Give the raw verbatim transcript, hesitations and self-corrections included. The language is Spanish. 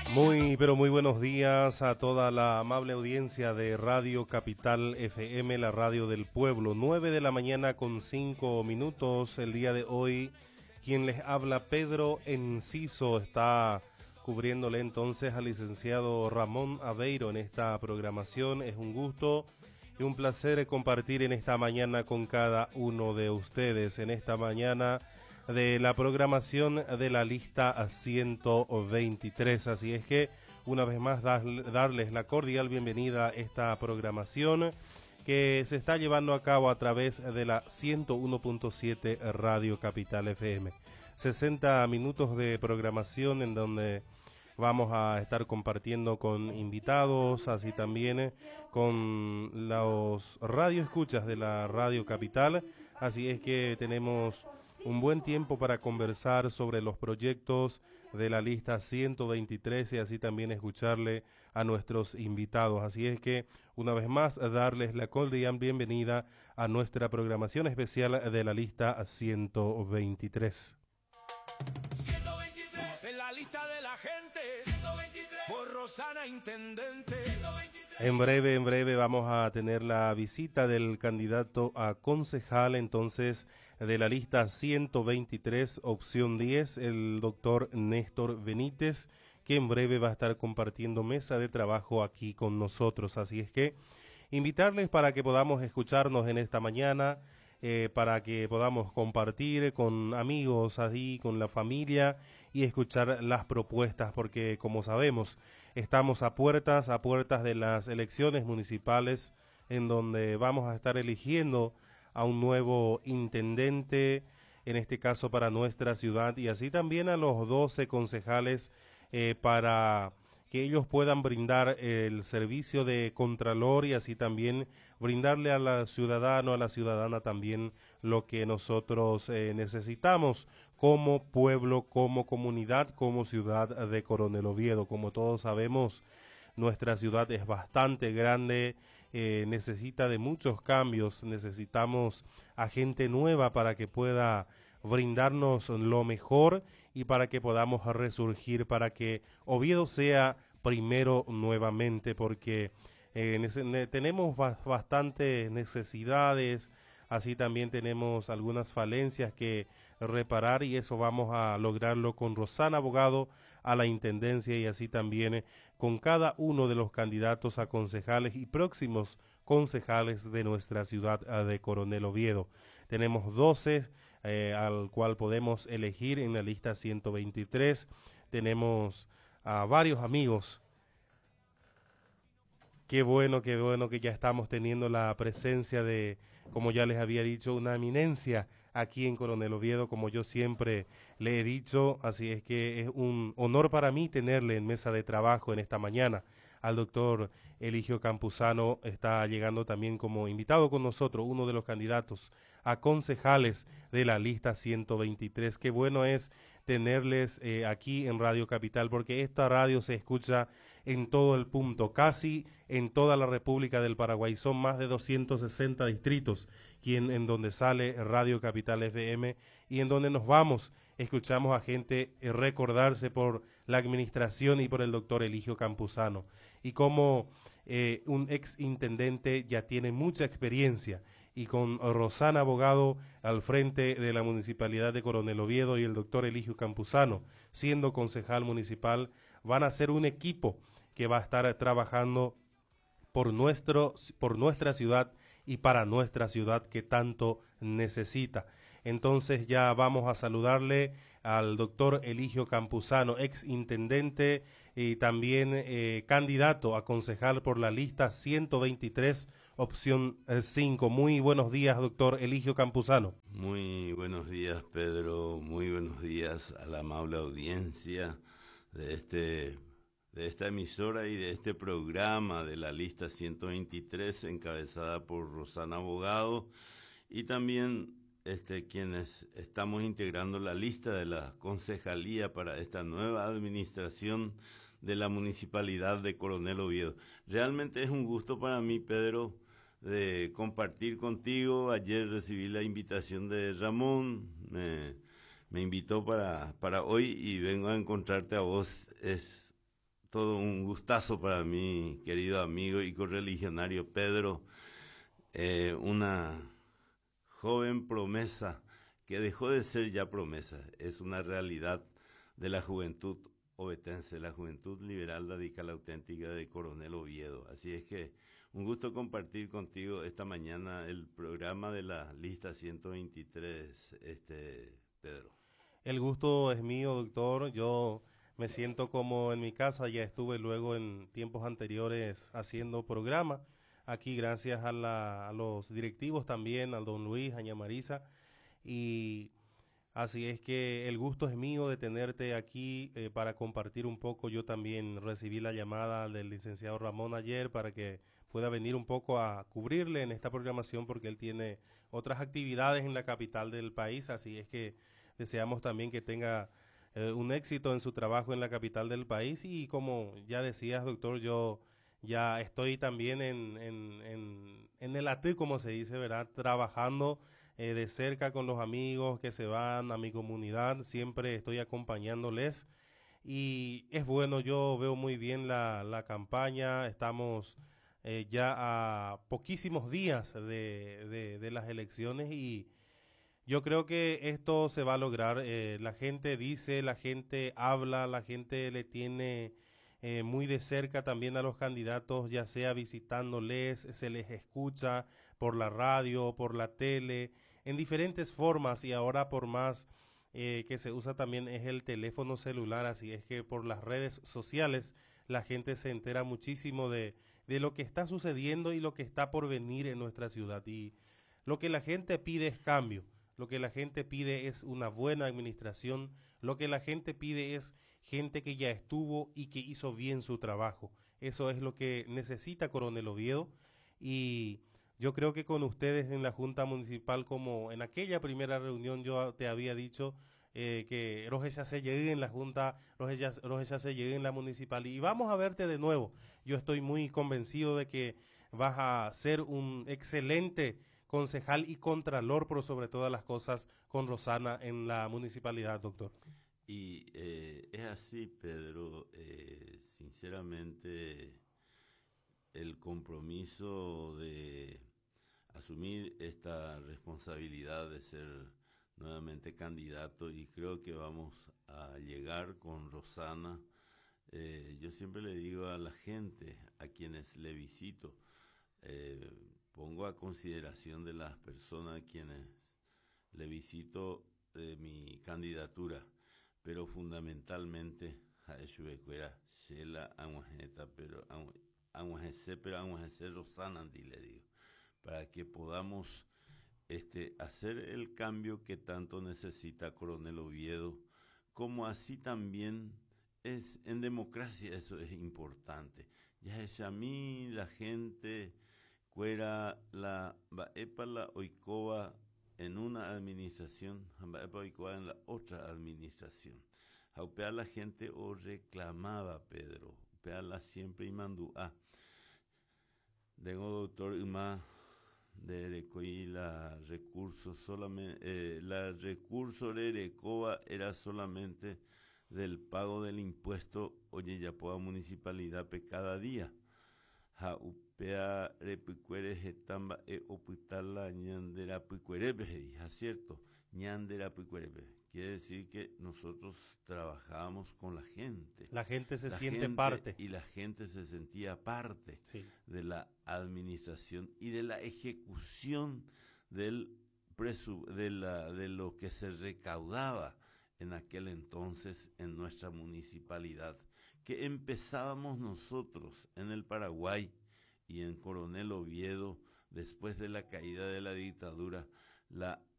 Muy, pero muy buenos días a toda la amable audiencia de Radio Capital F M, la radio del pueblo. Nueve de la mañana con cinco minutos el día de hoy. Quien les habla, Pedro Enciso, está cubriéndole entonces al licenciado Ramón Aveiro en esta programación. Es un gusto y un placer compartir en esta mañana con cada uno de ustedes, en esta mañana de la programación de la lista ciento veintitrés. Así es que una vez más dar, darles la cordial bienvenida a esta programación que se está llevando a cabo a través de la ciento uno punto siete Radio Capital F M. sesenta minutos de programación en donde vamos a estar compartiendo con invitados, así también con los radioescuchas de la Radio Capital. Así es que tenemos un buen tiempo para conversar sobre los proyectos de la lista ciento veintitrés y así también escucharle a nuestros invitados. Así es que, una vez más, darles la cordial bienvenida a nuestra programación especial de la lista ciento veintitrés. ciento veintitrés, en la lista de la gente, ciento veintitrés, por Rosana Intendente. ciento veintitrés. En breve, en breve vamos a tener la visita del candidato a concejal, entonces, de la lista ciento veintitrés, opción diez, el doctor Néstor Benítez, que en breve va a estar compartiendo mesa de trabajo aquí con nosotros. Así es que invitarles para que podamos escucharnos en esta mañana, eh, para que podamos compartir con amigos, así, con la familia y escuchar las propuestas, porque como sabemos, estamos a puertas, a puertas de las elecciones municipales, en donde vamos a estar eligiendo a un nuevo intendente, en este caso para nuestra ciudad, y así también a los doce concejales eh, para que ellos puedan brindar el servicio de contralor y así también brindarle a la ciudadano, a la ciudadana también lo que nosotros eh, necesitamos como pueblo, como comunidad, como ciudad de Coronel Oviedo. Como todos sabemos, nuestra ciudad es bastante grande, eh, necesita de muchos cambios, necesitamos a gente nueva para que pueda brindarnos lo mejor y para que podamos resurgir, para que Oviedo sea primero nuevamente, porque eh, nece- tenemos ba- bastantes necesidades, así también tenemos algunas falencias que reparar y eso vamos a lograrlo con Rosana Abogado a la Intendencia y así también eh, con cada uno de los candidatos a concejales y próximos concejales de nuestra ciudad eh, de Coronel Oviedo. Tenemos doce eh, al cual podemos elegir en la lista ciento veintitrés. Tenemos a varios amigos. Qué bueno, qué bueno que ya estamos teniendo la presencia de, como ya les había dicho, una eminencia aquí en Coronel Oviedo, como yo siempre le he dicho, así es que es un honor para mí tenerle en mesa de trabajo en esta mañana. Al doctor Eligio Campuzano está llegando también como invitado con nosotros, uno de los candidatos a concejales de la lista ciento veintitrés. Qué bueno es tenerles eh, aquí en Radio Capital, porque esta radio se escucha en todo el punto, casi en toda la República del Paraguay. Son más de doscientos sesenta distritos quien, en donde sale Radio Capital F M y en donde nos vamos. Escuchamos a gente eh, recordarse por la administración y por el doctor Eligio Campuzano. Y como eh, un ex intendente ya tiene mucha experiencia y con Rosana Abogado al frente de la Municipalidad de Coronel Oviedo y el doctor Eligio Campuzano siendo concejal municipal, van a ser un equipo que va a estar trabajando por, nuestro, por nuestra ciudad y para nuestra ciudad que tanto necesita. Entonces ya vamos a saludarle al doctor Eligio Campuzano, ex intendente y también eh, candidato a concejal por la lista ciento veintitrés, opción cinco. Muy buenos días, doctor Eligio Campuzano. Muy buenos días, Pedro. Muy buenos días a la amable audiencia de este de esta emisora y de este programa de la lista ciento veintitrés encabezada por Rosana Abogado y también este quienes estamos integrando la lista de la concejalía para esta nueva administración de la Municipalidad de Coronel Oviedo. Realmente es un gusto para mí, Pedro, de compartir contigo. Ayer recibí la invitación de Ramón, me, me invitó para, para hoy y vengo a encontrarte a vos. Es todo un gustazo para mí, querido amigo y correligionario Pedro, eh, una joven promesa que dejó de ser ya promesa, es una realidad de la juventud ovetense, la juventud liberal radical auténtica de Coronel Oviedo. Así es que un gusto compartir contigo esta mañana el programa de la lista ciento veintitrés, este, Pedro. El gusto es mío, doctor. Yo me siento como en mi casa, ya estuve luego en tiempos anteriores haciendo programa aquí gracias a, la, a los directivos también, al don Luis, a ña Marisa, y así es que el gusto es mío de tenerte aquí eh, para compartir un poco. Yo también recibí la llamada del licenciado Ramón ayer para que pueda venir un poco a cubrirle en esta programación porque él tiene otras actividades en la capital del país, así es que deseamos también que tenga eh, un éxito en su trabajo en la capital del país y como ya decías, doctor, yo ya estoy también en, en, en, en el A T, como se dice, ¿verdad? Trabajando eh, de cerca con los amigos que se van a mi comunidad, siempre estoy acompañándoles y es bueno, yo veo muy bien la, la campaña, estamos eh, ya a poquísimos días de, de, de las elecciones y yo creo que esto se va a lograr. Eh, la gente dice, la gente habla, la gente le tiene eh, muy de cerca también a los candidatos, ya sea visitándoles, se les escucha por la radio, por la tele, en diferentes formas y ahora por más eh, que se usa también es el teléfono celular, así es que por las redes sociales la gente se entera muchísimo de, de lo que está sucediendo y lo que está por venir en nuestra ciudad y lo que la gente pide es cambio. Lo que la gente pide es una buena administración, lo que la gente pide es gente que ya estuvo y que hizo bien su trabajo. Eso es lo que necesita Coronel Oviedo y yo creo que con ustedes en la Junta Municipal, como en aquella primera reunión yo te había dicho eh, que Roges ya se llegue en la Junta, Roges ya, Roges ya se llegue en la Municipal y vamos a verte de nuevo. Yo estoy muy convencido de que vas a ser un excelente concejal y contralor, pero sobre todas las cosas con Rosana en la municipalidad, doctor. Y eh, es así, Pedro, eh, sinceramente el compromiso de asumir esta responsabilidad de ser nuevamente candidato y creo que vamos a llegar con Rosana. Eh, yo siempre le digo a la gente, a quienes le visito, eh, pongo a consideración de las personas a quienes le visito de mi candidatura, pero fundamentalmente a Eshuecuera, Shela, Anguajeta, pero Anguajese, pero Anguajese Rosanandi, le digo, para que podamos este, hacer el cambio que tanto necesita Coronel Oviedo, como así también es en democracia, eso es importante. Ya es a mí la gente fuera la Baepa la Oikoa en una administración, Baepa Oikoa en la otra administración. Jaupea la gente o reclamaba, Pedro, Upea la siempre y mandú. Ah, tengo doctor Uma de Recoí la recursos solamente, eh, la recurso de Recoa era solamente del pago del impuesto, oye, ya pueda municipalidad pe cada día. Ja upea repicuere jetamba e oputala ñandera picuerebe, hija, cierto, ñandera picuerebe. Quiere decir que nosotros trabajábamos con la gente. La gente se la siente gente, parte. Y la gente se sentía parte sí. de la administración y de la ejecución del presu, de, la, de lo que se recaudaba en aquel entonces en nuestra municipalidad, que empezábamos nosotros en el Paraguay y en Coronel Oviedo, después de la caída de la dictadura, la